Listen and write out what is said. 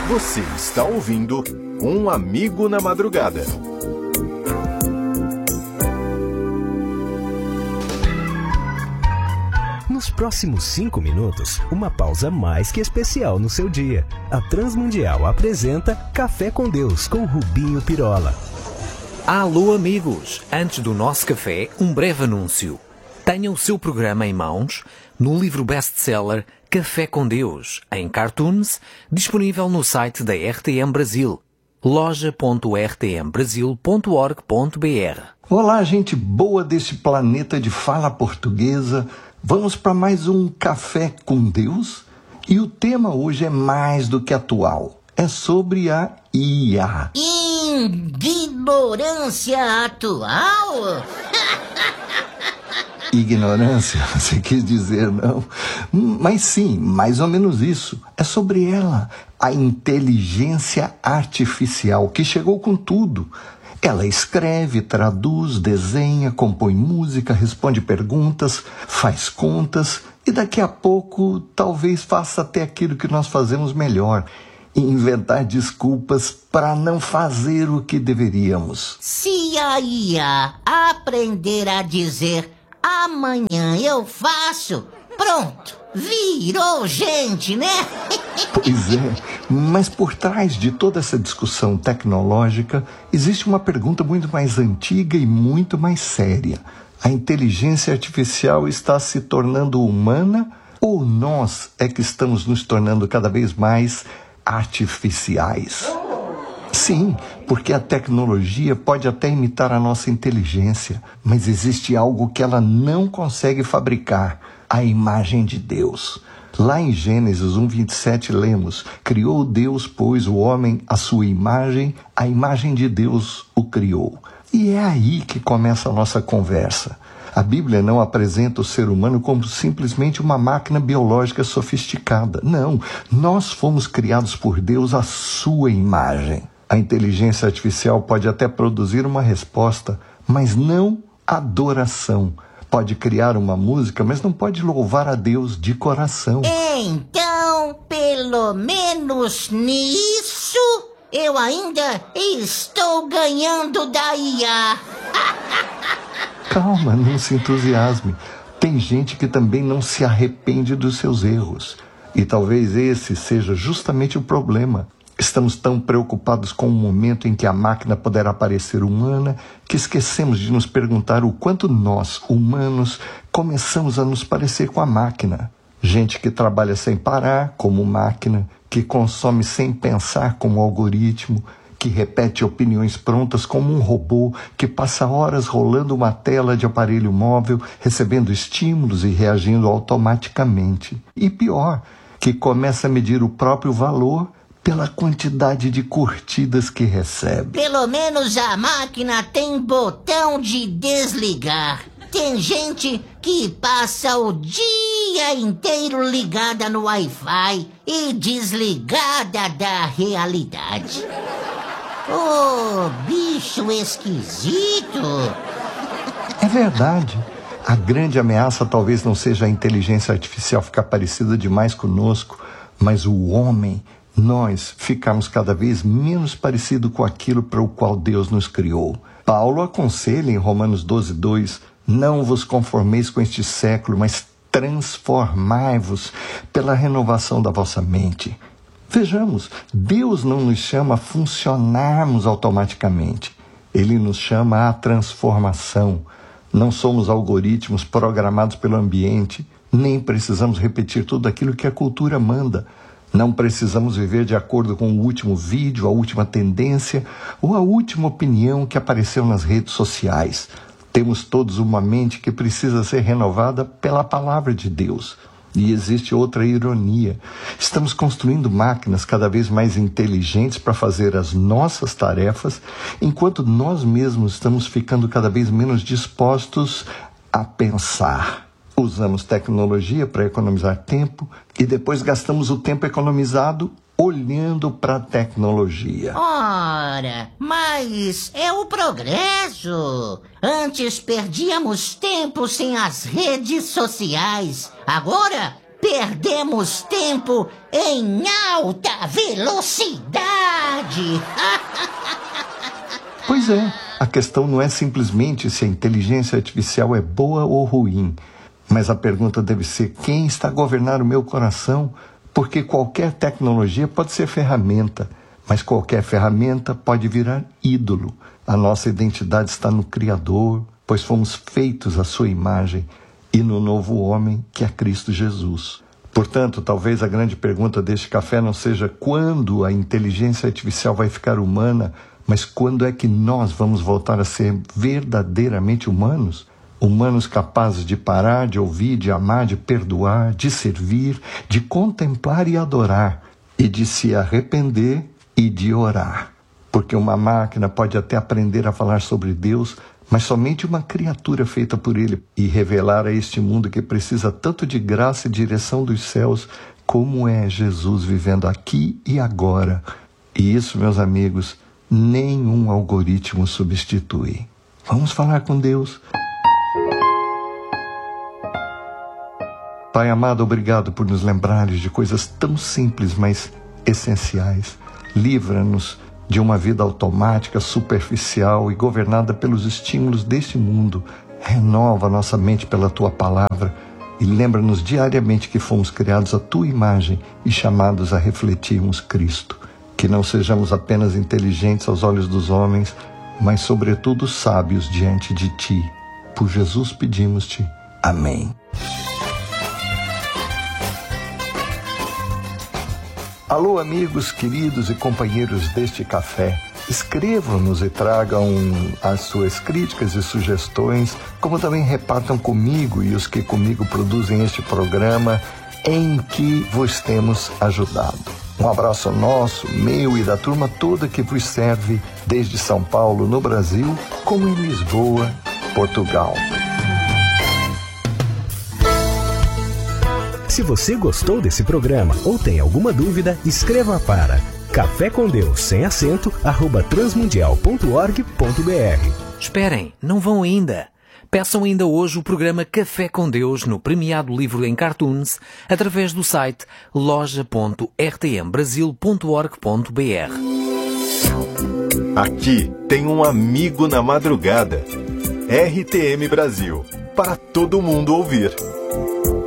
Você está ouvindo Um Amigo na Madrugada. Nos próximos 5 minutos, uma pausa mais que especial no seu dia. A Transmundial apresenta Café com Deus, com Rubinho Pirola. Alô amigos, antes do nosso café, um breve anúncio. Tenha o seu programa em mãos no livro best-seller Café com Deus, em cartoons, disponível no site da RTM Brasil, loja.rtmbrasil.org.br. Olá, gente boa desse planeta de fala portuguesa. Vamos para mais um Café com Deus? E o tema hoje é mais do que atual. É sobre a IA. Ignorância atual? Ignorância, você quis dizer, não? Mas sim, mais ou menos isso. É sobre ela, a inteligência artificial, que chegou com tudo. Ela escreve, traduz, desenha, compõe música, responde perguntas, faz contas e daqui a pouco talvez faça até aquilo que nós fazemos melhor, inventar desculpas para não fazer o que deveríamos. Se a IA aprender a dizer amanhã eu faço, pronto, virou gente, né? Pois é, mas por trás de toda essa discussão tecnológica existe uma pergunta muito mais antiga e muito mais séria. A inteligência artificial está se tornando humana ou nós é que estamos nos tornando cada vez mais artificiais? Sim, porque a tecnologia pode até imitar a nossa inteligência, mas existe algo que ela não consegue fabricar: a imagem de Deus. Lá em Gênesis 1:27 lemos: criou Deus, pois, o homem à sua imagem, a imagem de Deus o criou. E é aí que começa a nossa conversa. A Bíblia não apresenta o ser humano como simplesmente uma máquina biológica sofisticada. Não, nós fomos criados por Deus à sua imagem. A inteligência artificial pode até produzir uma resposta, mas não adoração. Pode criar uma música, mas não pode louvar a Deus de coração. Então, pelo menos nisso, eu ainda estou ganhando da IA. Calma, não se entusiasme. Tem gente que também não se arrepende dos seus erros. E talvez esse seja justamente o problema. Estamos tão preocupados com o momento em que a máquina poderá parecer humana que esquecemos de nos perguntar o quanto nós, humanos, começamos a nos parecer com a máquina. Gente que trabalha sem parar, como máquina, que consome sem pensar, como algoritmo, que repete opiniões prontas como um robô, que passa horas rolando uma tela de aparelho móvel, recebendo estímulos e reagindo automaticamente. E pior, que começa a medir o próprio valor pela quantidade de curtidas que recebe. Pelo menos a máquina tem botão de desligar. Tem gente que passa o dia inteiro ligada no Wi-Fi e desligada da realidade. Ô, bicho esquisito! É verdade. A grande ameaça talvez não seja a inteligência artificial ficar parecida demais conosco, mas o homem, nós ficarmos cada vez menos parecido com aquilo para o qual Deus nos criou. Paulo aconselha em Romanos 12:2, não vos conformeis com este século, mas transformai-vos pela renovação da vossa mente. Vejamos, Deus não nos chama a funcionarmos automaticamente. Ele nos chama à transformação. Não somos algoritmos programados pelo ambiente, nem precisamos repetir tudo aquilo que a cultura manda. Não precisamos viver de acordo com o último vídeo, a última tendência ou a última opinião que apareceu nas redes sociais. Temos todos uma mente que precisa ser renovada pela palavra de Deus. E existe outra ironia. Estamos construindo máquinas cada vez mais inteligentes para fazer as nossas tarefas, enquanto nós mesmos estamos ficando cada vez menos dispostos a pensar. Usamos tecnologia para economizar tempo e depois gastamos o tempo economizado olhando para a tecnologia. Ora, mas é o progresso. Antes perdíamos tempo sem as redes sociais. Agora perdemos tempo em alta velocidade. Pois é, a questão não é simplesmente se a inteligência artificial é boa ou ruim, mas a pergunta deve ser quem está a governar o meu coração, porque qualquer tecnologia pode ser ferramenta, mas qualquer ferramenta pode virar ídolo. A nossa identidade está no Criador, pois fomos feitos à sua imagem, e no novo homem que é Cristo Jesus. Portanto, talvez a grande pergunta deste café não seja quando a inteligência artificial vai ficar humana, mas quando é que nós vamos voltar a ser verdadeiramente humanos? Humanos capazes de parar, de ouvir, de amar, de perdoar, de servir, de contemplar e adorar, e de se arrepender e de orar. Porque uma máquina pode até aprender a falar sobre Deus, mas somente uma criatura feita por Ele, e revelar a este mundo que precisa tanto de graça e direção dos céus, como é Jesus vivendo aqui e agora. E isso, meus amigos, nenhum algoritmo substitui. Vamos falar com Deus. Pai amado, obrigado por nos lembrares de coisas tão simples, mas essenciais. Livra-nos de uma vida automática, superficial e governada pelos estímulos deste mundo. Renova nossa mente pela Tua palavra e lembra-nos diariamente que fomos criados à Tua imagem e chamados a refletirmos Cristo. Que não sejamos apenas inteligentes aos olhos dos homens, mas sobretudo sábios diante de Ti. Por Jesus pedimos-te. Amém. Alô, amigos, queridos e companheiros deste café. Escrevam-nos e tragam as suas críticas e sugestões, como também repartam comigo e os que comigo produzem este programa em que vos temos ajudado. Um abraço nosso, meu e da turma toda que vos serve desde São Paulo, no Brasil, como em Lisboa, Portugal. Se você gostou desse programa ou tem alguma dúvida, escreva para cafécomdeus@transmundial.org.br. Esperem, não vão ainda. Peçam ainda hoje o programa Café com Deus no premiado livro em cartoons através do site loja.rtmbrasil.org.br. Aqui tem um amigo na madrugada. RTM Brasil, para todo mundo ouvir.